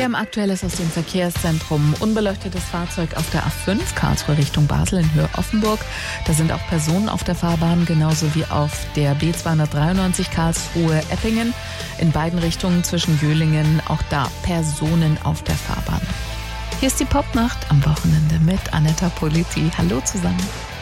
WM aktuell ist aus dem Verkehrszentrum unbeleuchtetes Fahrzeug auf der A5 Karlsruhe Richtung Basel in Höhe Offenburg. Da sind auch Personen auf der Fahrbahn, genauso wie auf der B293 Karlsruhe Eppingen. In beiden Richtungen zwischen Jöhlingen, auch da Personen auf der Fahrbahn. Hier ist die Popnacht am Wochenende mit Anetta Politi. Hallo zusammen.